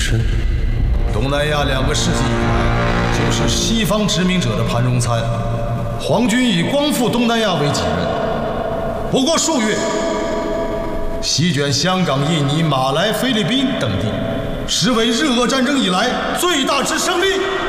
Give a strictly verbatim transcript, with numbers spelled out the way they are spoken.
身。 东南亚两个世纪以来，就是西方殖民者的盘中餐。皇军以光复东南亚为己任，不过数月，席卷香港、印尼、马来、菲律宾等地，实为日俄战争以来最大之胜利。